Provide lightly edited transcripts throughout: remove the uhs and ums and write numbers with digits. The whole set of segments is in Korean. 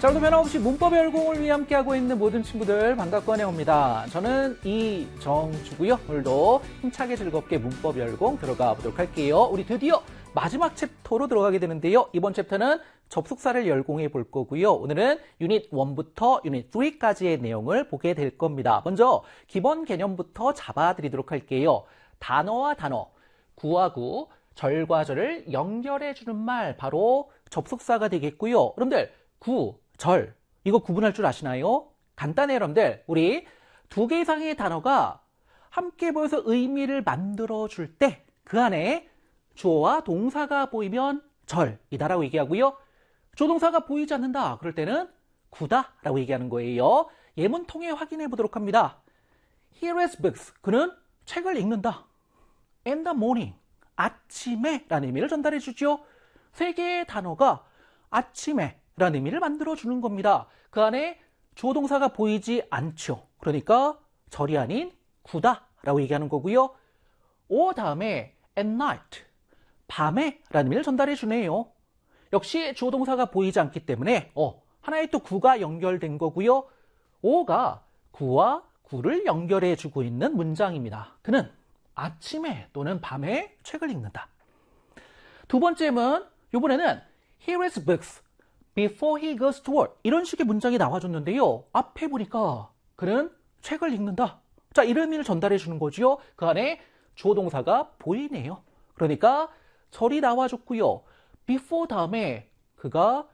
자, 오늘도 변함없이 문법의 열공을 위해 함께하고 있는 모든 친구들 반갑고 환영합니다. 저는 이정주고요. 오늘도 힘차게 즐겁게 문법 열공 들어가 보도록 할게요. 우리 드디어 마지막 챕터로 들어가게 되는데요. 이번 챕터는 접속사를 열공해 볼 거고요. 오늘은 유닛 1부터 유닛 3까지의 내용을 보게 될 겁니다. 먼저 기본 개념부터 잡아드리도록 할게요. 단어와 단어, 구와 구, 절과 절을 연결해 주는 말, 바로 접속사가 되겠고요. 여러분들 구, 절, 이거 구분할 줄 아시나요? 간단해요, 여러분들. 우리 두 개 이상의 단어가 함께 모여서 의미를 만들어 줄 때 그 안에 주어와 동사가 보이면 절이다라고 얘기하고요. 조동사가 보이지 않는다, 그럴 때는 구다라고 얘기하는 거예요. 예문 통해 확인해 보도록 합니다. He reads books. 그는 책을 읽는다. In the morning. 아침에 라는 의미를 전달해 주죠. 세 개의 단어가 아침에 라는 의미를 만들어주는 겁니다. 그 안에 주어 동사가 보이지 않죠. 그러니까 절이 아닌 구다 라고 얘기하는 거고요. 오 다음에 at night, 밤에 라는 의미를 전달해 주네요. 역시 주어 동사가 보이지 않기 때문에 하나의 또 구가 연결된 거고요. 오가 구와 구를 연결해 주고 있는 문장입니다. 그는 아침에 또는 밤에 책을 읽는다. 두 번째는 이번에는 he reads books before he goes to work. 이런 식의 문장이 나와줬는데요. 앞에 보니까 그는 책을 읽는다. 자, 이런 의미를 전달해 주는 거죠. 그 안에 주어 동사가 보이네요. 그러니까 절이 나와줬고요. before 다음에 그가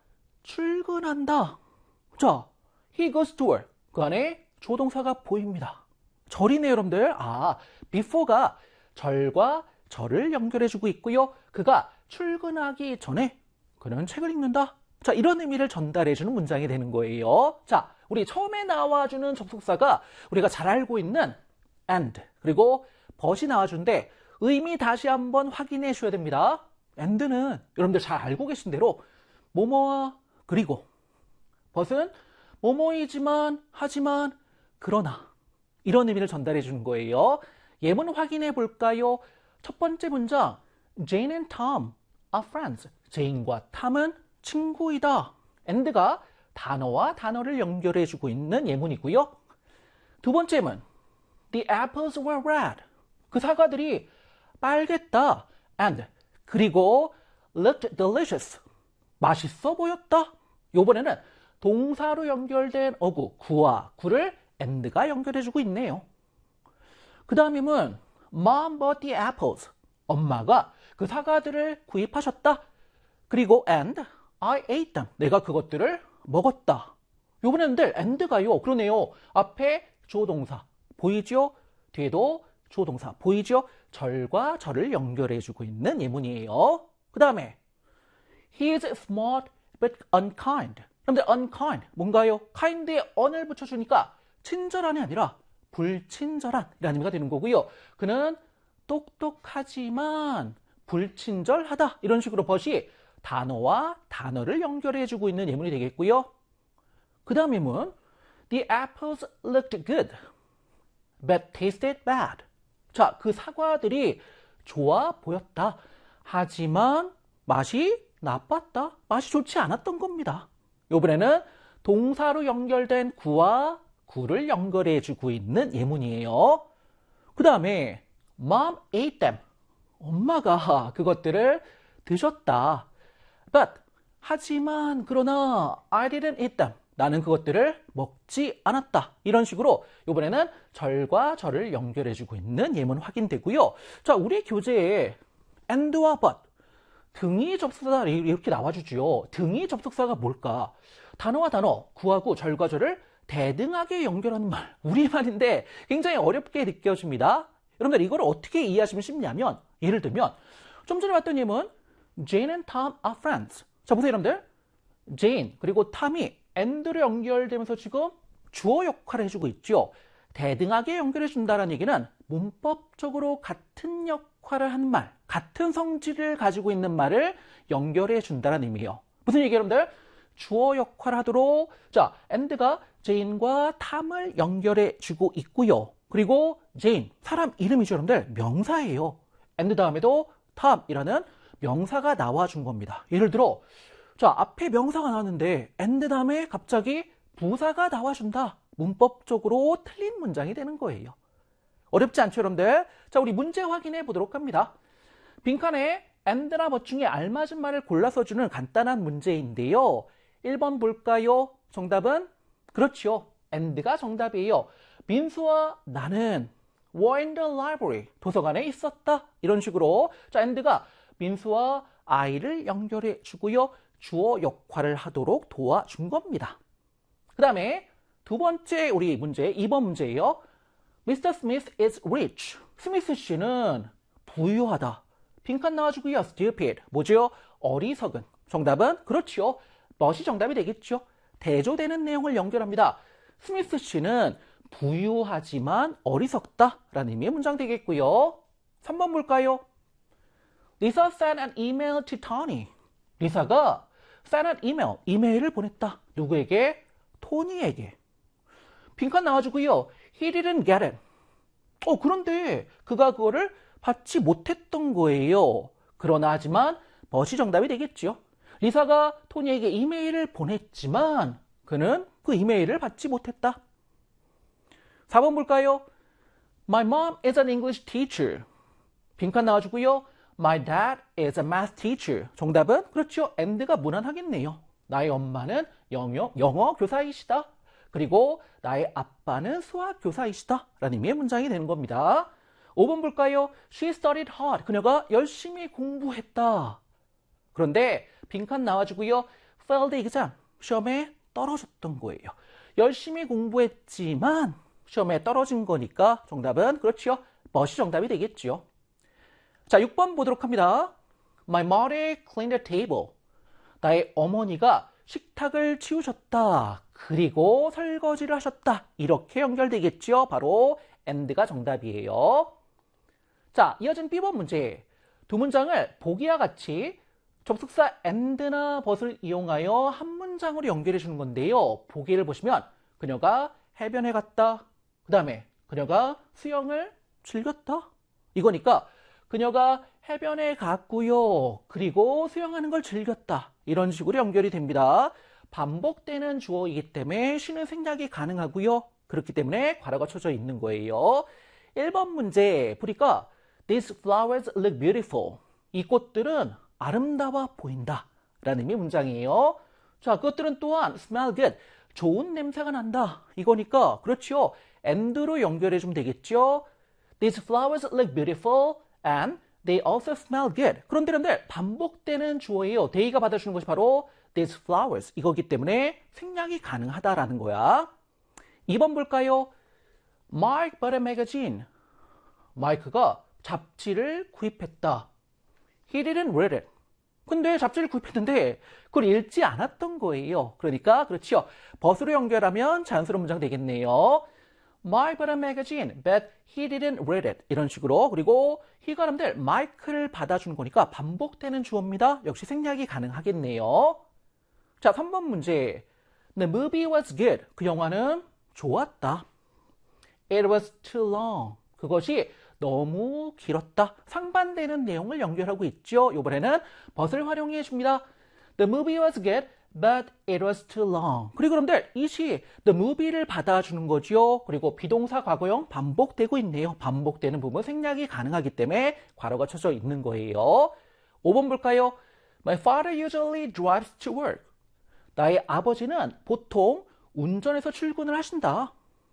출근한다. 자, he goes to work. 그 안에 주어 동사가 보입니다. 절이네요, 여러분들. before가 절과 절을 연결해 주고 있고요. 그가 출근하기 전에 그는 책을 읽는다. 자, 이런 의미를 전달해주는 문장이 되는 거예요. 자, 우리 처음에 나와주는 접속사가 우리가 잘 알고 있는 and, 그리고 but이 나와주는데 의미 다시 한번 확인해 주셔야 됩니다. and는 여러분들 잘 알고 계신 대로 뭐뭐와 그리고, but은 뭐뭐이지만, 하지만, 그러나, 이런 의미를 전달해 주는 거예요. 예문 확인해 볼까요? 첫 번째 문장, Jane and Tom are friends. 제인과 탐은 친구이다. and가 단어와 단어를 연결해 주고 있는 예문이고요. 두 번째는 The apples were red. 그 사과들이 빨갰다. and 그리고 looked delicious. 맛있어 보였다. 이번에는 동사로 연결된 어구, 구와 구를 and가 연결해 주고 있네요. 그 다음이면 Mom bought the apples. 엄마가 그 사과들을 구입하셨다. 그리고 and I ate them. 내가 그것들을 먹었다. 이번에는 and가요. 그러네요. 앞에 주어 동사 보이죠? 뒤에도 주어 동사 보이죠? 절과 절을 연결해 주고 있는 예문이에요. 그 다음에 He is smart but unkind. 그런데 unkind 뭔가요? kind에 on을 붙여주니까 친절한이 아니라 불친절한 이라는 의미가 되는 거고요. 그는 똑똑하지만 불친절하다. 이런 식으로 but이 단어와 단어를 연결해 주고 있는 예문이 되겠고요. 그 다음 예문 The apples looked good but tasted bad. 자, 그 사과들이 좋아 보였다. 하지만 맛이 나빴다. 맛이 좋지 않았던 겁니다. 이번에는 동사로 연결된 구와 구를 연결해 주고 있는 예문이에요. 그 다음에 Mom ate them. 엄마가 그것들을 드셨다. But 하지만 그러나 I didn't eat them. 나는 그것들을 먹지 않았다. 이런 식으로 이번에는 절과 절을 연결해 주고 있는 예문 확인되고요. 자, 우리 교재에 and와 but 등위 접속사 이렇게 나와주죠. 등위 접속사가 뭘까? 단어와 단어, 구와 구, 절과 절을 대등하게 연결하는 말. 우리말인데 굉장히 어렵게 느껴집니다. 여러분들 이걸 어떻게 이해하시면 쉽냐면, 예를 들면 좀 전에 봤던 예문 Jane and Tom are friends. 자, 보세요 여러분들. Jane 그리고 Tom이 and로 연결되면서 지금 주어 역할을 해주고 있죠. 대등하게 연결해준다는 얘기는 문법적으로 같은 역할을 하는 말, 같은 성질을 가지고 있는 말을 연결해준다는 의미예요. 무슨 얘기예요 여러분들? 주어 역할을 하도록, 자, and가 Jane과 Tom을 연결해주고 있고요. 그리고 Jane, 사람 이름이죠 여러분들. 명사예요. and 다음에도 Tom이라는 명사가 나와준 겁니다. 예를 들어 자, 앞에 명사가 나왔는데 and 다음에 갑자기 부사가 나와준다. 문법적으로 틀린 문장이 되는 거예요. 어렵지 않죠, 여러분들? 자, 우리 문제 확인해 보도록 합니다. 빈칸에 and나 but 중에 알맞은 말을 골라서 주는 간단한 문제인데요. 1번 볼까요? 정답은 그렇죠. and가 정답이에요. 민수와 나는 were in the library. 도서관에 있었다. 이런 식으로. 자, and가 민수와 I를 연결해 주고요. 주어 역할을 하도록 도와준 겁니다. 그 다음에 두 번째 우리 문제, 2번 문제예요. Mr. Smith is rich. 스미스 씨는 부유하다. 빈칸 나와주고요. Stupid. 뭐죠? 어리석은. 정답은 그렇죠. 멋이 정답이 되겠죠. 대조되는 내용을 연결합니다. 스미스 씨는 부유하지만 어리석다 라는 의미의 문장 되겠고요. 3번 볼까요? Lisa sent an email to Tony. 리사가 sent an email, 이메일을 보냈다. 누구에게? 토니에게. 빈칸 나와주고요. He didn't get it. 그런데 그가 그거를 받지 못했던 거예요. 그러나 하지만 멋이 정답이 되겠죠. 리사가 토니에게 이메일을 보냈지만 그는 그 이메일을 받지 못했다. 4번 볼까요? My mom is an English teacher. 빈칸 나와주고요. My dad is a math teacher. 정답은 그렇죠. and가 무난하겠네요. 나의 엄마는 영어 교사이시다. 그리고 나의 아빠는 수학 교사이시다. 라는 의미의 문장이 되는 겁니다. 5번 볼까요? She studied hard. 그녀가 열심히 공부했다. 그런데 빈칸 나와주고요. failed exam. 시험에 떨어졌던 거예요. 열심히 공부했지만 시험에 떨어진 거니까 정답은 그렇죠. 멋이 정답이 되겠죠. 자, 6번 보도록 합니다. My mother cleaned the table. 나의 어머니가 식탁을 치우셨다. 그리고 설거지를 하셨다. 이렇게 연결되겠죠. 바로 and가 정답이에요. 자, 이어진 B번 문제. 두 문장을 보기와 같이 접속사 and나 but을 이용하여 한 문장으로 연결해 주는 건데요. 보기를 보시면 그녀가 해변에 갔다. 그 다음에 그녀가 수영을 즐겼다. 이거니까 그녀가 해변에 갔고요. 그리고 수영하는 걸 즐겼다. 이런 식으로 연결이 됩니다. 반복되는 주어이기 때문에 쉬는 생략이 가능하고요. 그렇기 때문에 괄호가 쳐져 있는 거예요. 1번 문제 보니까 These flowers look beautiful. 이 꽃들은 아름다워 보인다. 라는 의미의 문장이에요. 자, 그것들은 또한 smell good. 좋은 냄새가 난다. 이거니까 그렇죠. and로 연결해 주면 되겠죠. These flowers look beautiful and they also smell good. 그런데 반복되는 주어예요. they가 받아주는 것이 바로 these flowers 이거기 때문에 생략이 가능하다라는 거야. 2번 볼까요? Mike bought a magazine. 마이크가 잡지를 구입했다. He didn't read it. 근데 잡지를 구입했는데 그걸 읽지 않았던 거예요. 그러니까 그렇죠. but으로 연결하면 자연스러운 문장 되겠네요. Mike bought a magazine, but he didn't read it. 이런 식으로. 그리고 he가 여러분들 마이크를 받아주는 거니까 반복되는 주어입니다. 역시 생략이 가능하겠네요. 자, 3번 문제. The movie was good. 그 영화는 좋았다. It was too long. 그것이 너무 길었다. 상반되는 내용을 연결하고 있죠. 이번에는 but을 활용해 줍니다. The movie was good, but it was too long. 그리고 여러분들 이 시 the movie를 받아주는 거죠. 그리고 비동사 과거형 반복되고 있네요. 반복되는 부분 생략이 가능하기 때문에 괄호가 쳐져 있는 거예요. 5번 볼까요? My father usually drives to work. 나의 아버지는 보통 운전해서 출근을 하신다.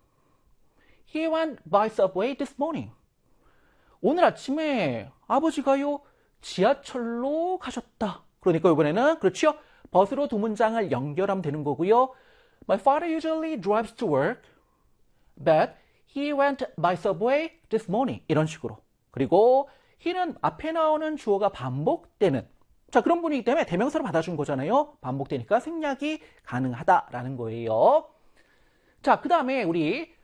He went by subway this morning. 오늘 아침에 아버지가요 지하철로 가셨다. 그러니까 이번에는 그렇죠. but으로 두 문장을 연결하면 되는 거고요. My father usually drives to work, but he went by subway this morning. 이런 식으로. 그리고 he는 앞에 나오는 주어가 반복되는 자 그런 분이기 때문에 대명사로 받아준 거잖아요. 반복되니까 생략이 가능하다라는 거예요. 자, 그 다음에 우리